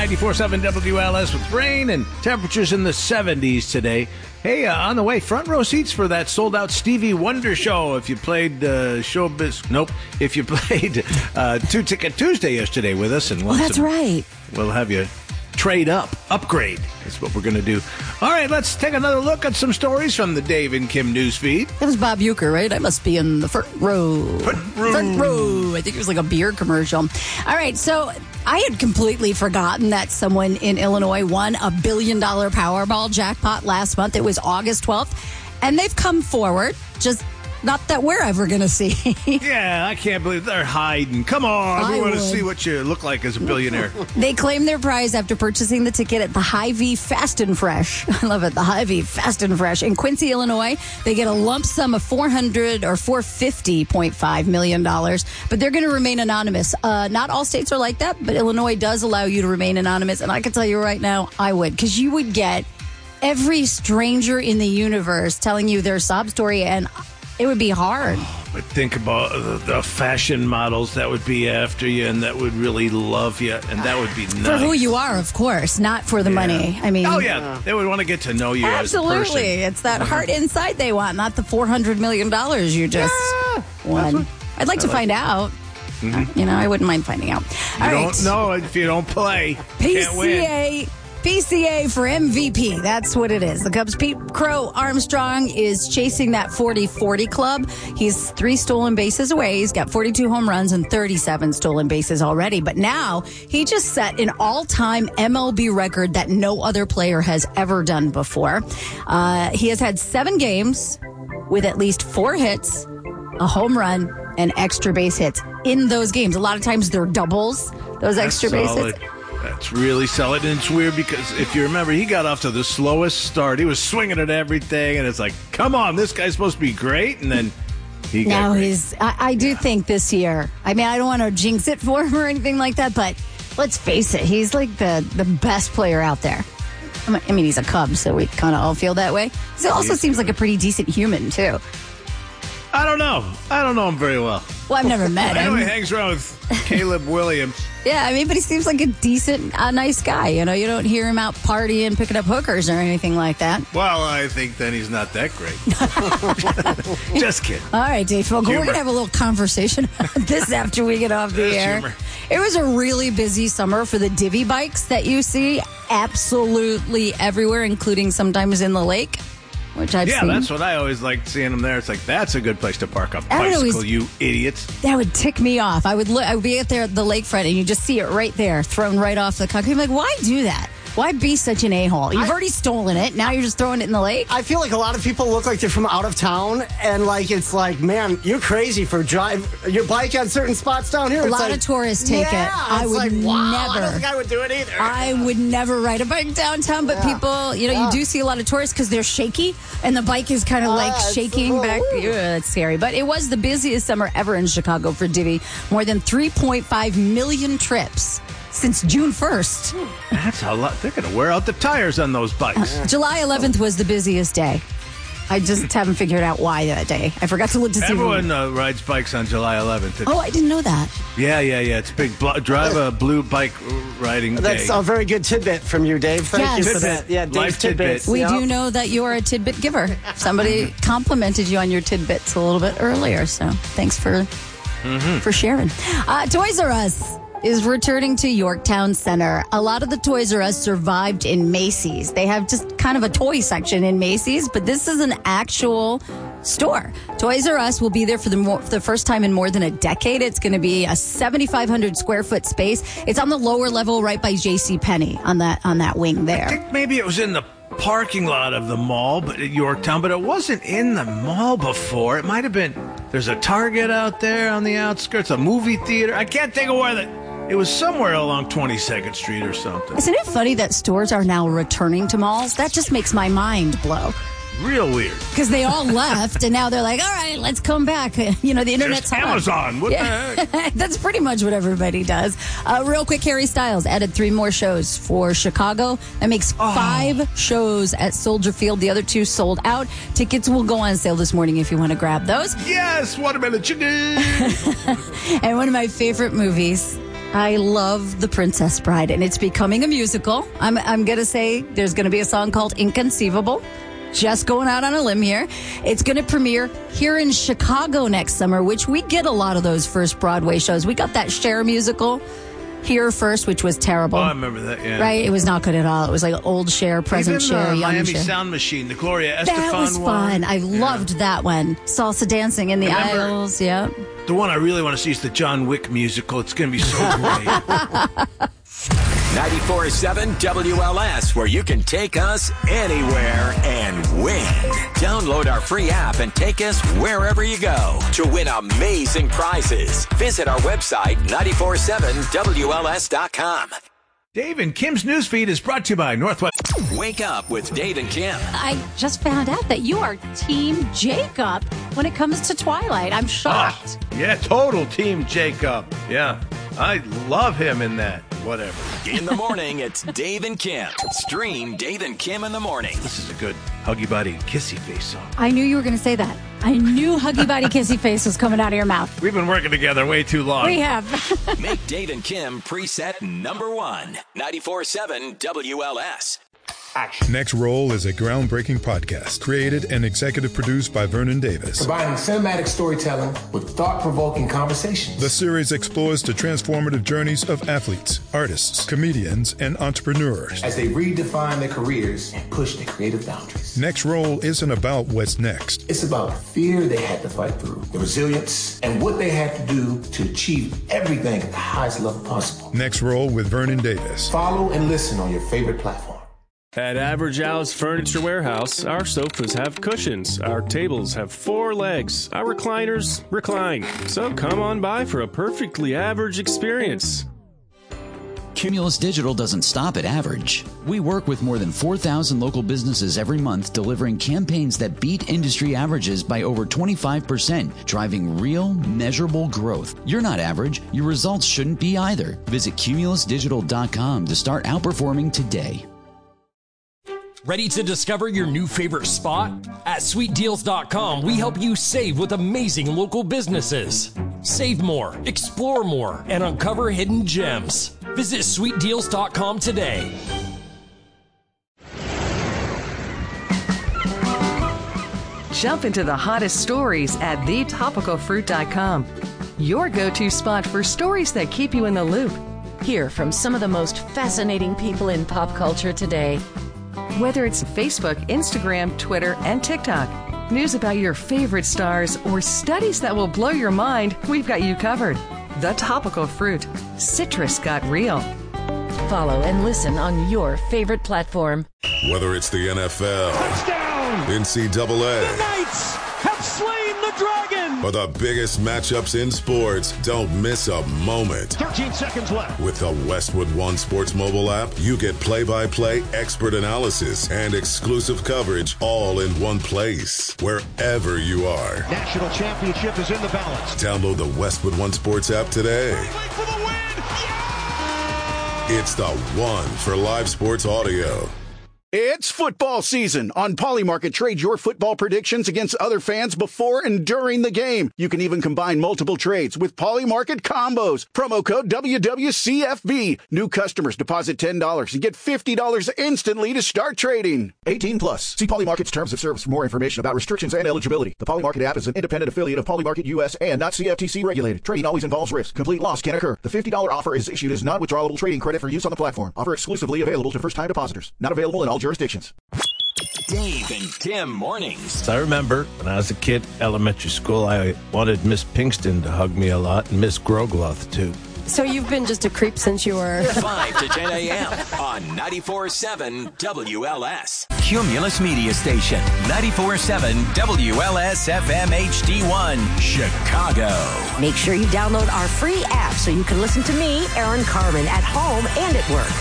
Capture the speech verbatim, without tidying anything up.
ninety-four point seven W L S with rain and temperatures in the seventies today. Hey, uh, on the way, front row seats for that sold-out Stevie Wonder show. If you played uh, Showbiz... Nope. If you played uh, Two Ticket Tuesday yesterday with us. and Well, that's some, right. We'll have you trade up, upgrade. That's what we're going to do. All right, let's take another look at some stories from the Dave and Kim newsfeed. That was Bob Uecker, right? I must be in the front row. Front row. Front row. I think it was like a beer commercial. All right, so I had completely forgotten that someone in Illinois won a billion dollar Powerball jackpot last month. It was August twelfth, and they've come forward, just not that we're ever going to see. Yeah, I can't believe they're hiding. Come on, I we want to would. see what you look like as a billionaire. They claimed their prize after purchasing the ticket at the Hy-Vee Fast and Fresh. I love it, the Hy-Vee Fast and Fresh. In Quincy, Illinois, they get a lump sum of four hundred or four hundred fifty point five million dollars, but they're going to remain anonymous. Uh, not all states are like that, but Illinois does allow you to remain anonymous, and I can tell you right now, I would, because you would get every stranger in the universe telling you their sob story, and it would be hard. But think about the, the fashion models that would be after you and that would really love you, and that would be nice. For who you are, of course, not for the Yeah. money. I mean, oh, yeah. They would want to get to know you as a person. absolutely. It's that heart inside they want, not the four hundred million dollars you just Yeah, won. what- I'd like to like find it. out. Mm-hmm. You know, I wouldn't mind finding out. You All don't right. know if you don't play. Can't win. P C A. P C A for M V P. That's what it is. The Cubs' Pete Crow Armstrong is chasing that forty forty club. He's three stolen bases away. He's got forty-two home runs and thirty-seven stolen bases already. But now he just set an all-time M L B record that no other player has ever done before. Uh, he has had seven games with at least four hits, a home run, and extra base hits in those games. A lot of times they're doubles, those extra That's base solid. hits. That's really solid. And it's weird because if you remember, he got off to the slowest start. He was swinging at everything, and it's like, come on, this guy's supposed to be great. And then he got Now great. he's, I, I do think this year, I mean, I don't want to jinx it for him or anything like that, but let's face it, he's like the, the best player out there. I mean, I mean, he's a Cub, so we kind of all feel that way. He also He's seems good. like a pretty decent human, too. I don't know. I don't know him very well. Well, I've never met I know he him. hangs around with Caleb Williams. Yeah, I mean, but he seems like a decent, uh, nice guy. You know, you don't hear him out partying, picking up hookers or anything like that. Well, I think then he's not that great. Just kidding. All right, Dave Fogle, we're Humor. going to have a little conversation about this after we get off the There's air. humor. It was a really busy summer for the divvy bikes that you see absolutely everywhere, including sometimes in the lake, which I've Yeah, seen. that's what I always liked seeing them there. It's like, that's a good place to park a I would bicycle, always- you idiots. That would tick me off. I would look, I would be out there at the lakefront and you just see it right there, thrown right off the concrete. I'm like, why do that? Why be such an a-hole? You've I- already stolen it. Now you're just throwing it in the lake? I feel like a lot of people look like they're from out of town, and like it's like, man, you're crazy for drive your bike on certain spots down here. A It's lot like, of tourists take yeah, it. I it's would like, wow, I never. don't think I would do it either. I would never ride a bike downtown, but Yeah. people, you know, Yeah. you do see a lot of tourists because they're shaky and the bike is kind of Ah, like it's a shaking little- back. woo. Yeah, it's scary. But it was the busiest summer ever in Chicago for Divvy. More than three point five million trips since June first. That's a lot. They're going to wear out the tires on those bikes. July eleventh was the busiest day. I just haven't figured out why that day. I forgot to look to see. Everyone uh, rides bikes on July eleventh. It's- Oh, I didn't know that. Yeah, yeah, yeah. It's big. Bl- drive a blue bike riding That's day. a very good tidbit from you, Dave. Thank Yes. you for Tidbit. that. Yeah, Dave's Life tidbit. tidbits. We Yep. do know that you are a tidbit giver. Somebody complimented you on your tidbits a little bit earlier, so thanks for for sharing. Uh, Toys R Us is returning to Yorktown Center. A lot of the Toys R Us survived in Macy's. They have just kind of a toy section in Macy's, but this is an actual store. Toys R Us will be there for the, more, for the first time in more than a decade. It's going to be a seventy-five hundred square foot space. It's on the lower level right by JCPenney on that on that wing I there. think maybe it was in the parking lot of the mall, but at Yorktown, but it wasn't in the mall before. It might have been. There's a Target out there on the outskirts, a movie theater. I can't think of where the. It was somewhere along twenty-second Street or something. Isn't it funny that stores are now returning to malls? That just makes my mind blow. Real weird. Because they all left, and now they're like, all right, let's come back. You know, the internet's There's hot. Amazon. What Yeah. the heck? That's pretty much what everybody does. Uh, real quick, Harry Styles added three more shows for Chicago. That makes Oh. five shows at Soldier Field. The other two sold out. Tickets will go on sale this morning if you want to grab those. Yes, watermelon chicken. And one of my favorite movies I love The Princess Bride, and it's becoming a musical. I'm, I'm going to say there's going to be a song called Inconceivable. Just going out on a limb here. It's going to premiere here in Chicago next summer, which we get a lot of those first Broadway shows. We got that Cher musical here first, which was terrible. Oh, I remember that, yeah. Right? It was not good at all. It was like old Cher, present Even, Cher, uh, young Miami Cher. Sound Machine, the Gloria Estefan That was fun. one. I Yeah. loved that one. Salsa dancing in the Remember- aisles, yeah. The one I really want to see is the John Wick musical. It's going to be so great. ninety-four point seven W L S, where you can take us anywhere and win. Download our free app and take us wherever you go to win amazing prizes. Visit our website, nine four seven W L S dot com. Dave and Kim's newsfeed is brought to you by Northwest. Wake up with Dave and Kim. I just found out that you are Team Jacob when it comes to Twilight. I'm shocked. Ah, yeah, total Team Jacob. Yeah, I love him in that. Whatever. In the morning, it's Dave and Kim. Stream Dave and Kim in the morning. This is a good Huggy Buddy Kissy Face song. I knew you were going to say that. I knew Huggy Buddy Kissy Face was coming out of your mouth. We've been working together way too long. We have. Make Dave and Kim preset number one. ninety-four point seven W L S. Next Roll is a groundbreaking podcast created and executive produced by Vernon Davis. Combining cinematic storytelling with thought-provoking conversations. The series explores the transformative journeys of athletes, artists, comedians, and entrepreneurs as they redefine their careers and push their creative boundaries. Next Roll isn't about what's next. It's about the fear they had to fight through, the resilience, and what they had to do to achieve everything at the highest level possible. Next Roll with Vernon Davis. Follow and listen on your favorite platform. At Average Al's Furniture Warehouse, our sofas have cushions, our tables have four legs, our recliners recline. So come on by for a perfectly average experience. Cumulus Digital doesn't stop at average. We work with more than four thousand local businesses every month, delivering campaigns that beat industry averages by over twenty-five percent, driving real, measurable growth. You're not average. Your results shouldn't be either. Visit cumulus digital dot com to start outperforming today. Ready to discover your new favorite spot? At sweet deals dot com, we help you save with amazing local businesses. Save more, explore more, and uncover hidden gems. Visit sweet deals dot com today. Jump into the hottest stories at the topical fruit dot com. Your go-to spot for stories that keep you in the loop. Hear from some of the most fascinating people in pop culture today. Whether it's Facebook, Instagram, Twitter, and TikTok, news about your favorite stars, or studies that will blow your mind, we've got you covered. The Topical Fruit. Citrus got real. Follow and listen on your favorite platform. Whether it's the N F L, touchdown, N C double A, the Knights have slain the dragon, or the biggest matchups in sports, don't miss a moment. thirteen seconds left. With the Westwood One Sports mobile app, you get play-by-play expert analysis and exclusive coverage all in one place, wherever you are. National championship is in the balance. Download the Westwood One Sports app today. For the win. Yeah! It's the one for live sports audio. It's football season. On Polymarket, trade your football predictions against other fans before and during the game. You can even combine multiple trades with Polymarket combos. Promo code W W C F B. New customers deposit ten dollars and get fifty dollars instantly to start trading. eighteen plus. See Polymarket's terms of service for more information about restrictions and eligibility. The Polymarket app is an independent affiliate of Polymarket U S and not C F T C regulated. Trading always involves risk. Complete loss can occur. The fifty dollars offer is issued as non-withdrawable trading credit for use on the platform. Offer exclusively available to first-time depositors. Not available in all jurisdictions. Dave and Kim mornings. I remember when I was a kid, elementary school, I wanted Miss Pinkston to hug me a lot and Miss Grogloth too. So you've been just a creep since you were... five to ten a.m. on ninety-four point seven W L S. Cumulus Media Station, ninety-four point seven W L S F M H D one, Chicago. Make sure you download our free app so you can listen to me, Aaron Carmen, at home and at work.